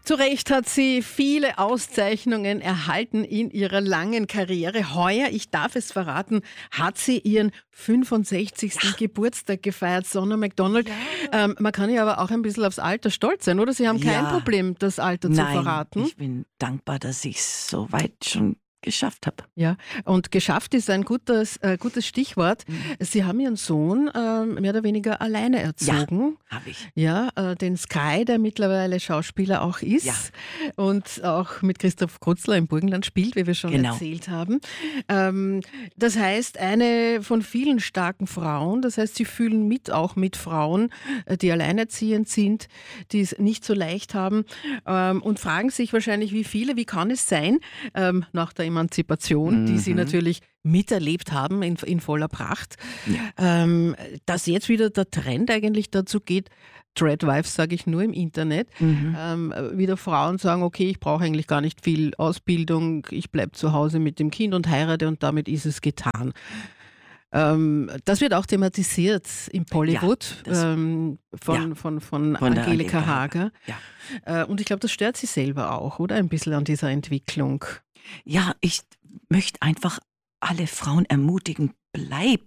Zu Recht hat sie viele Auszeichnungen erhalten in ihrer langen Karriere. Heuer, ich darf es verraten, hat sie ihren 65. Geburtstag gefeiert, Sonna MacDonald. Man kann ja aber auch ein bisschen aufs Alter stolz sein, oder? Sie haben kein Problem, das Alter zu verraten. Ich bin dankbar, dass ich es so weit schon geschafft habe. Ja, und geschafft ist ein gutes Stichwort. Sie haben Ihren Sohn mehr oder weniger alleine erzogen. Ja, habe ich. Ja, den Sky, der mittlerweile Schauspieler auch ist. Ja. Und auch mit Christoph Krutzler im Burgenland spielt, wie wir schon erzählt haben. Das heißt, eine von vielen starken Frauen. Das heißt, Sie fühlen mit, auch mit Frauen, die alleinerziehend sind, die es nicht so leicht haben und fragen sich wahrscheinlich, wie kann es sein, nach der Emanzipation, die Sie natürlich miterlebt haben in voller Pracht, dass jetzt wieder der Trend eigentlich dazu geht, Tradwives sage ich nur im Internet, wieder Frauen sagen, okay, ich brauche eigentlich gar nicht viel Ausbildung, ich bleibe zu Hause mit dem Kind und heirate und damit ist es getan. Das wird auch thematisiert im Bollywood von Angelika Hager. Ja. Und ich glaube, das stört Sie selber auch, oder? Ein bisschen an dieser Entwicklung. Ja, ich möchte einfach alle Frauen ermutigen, bleib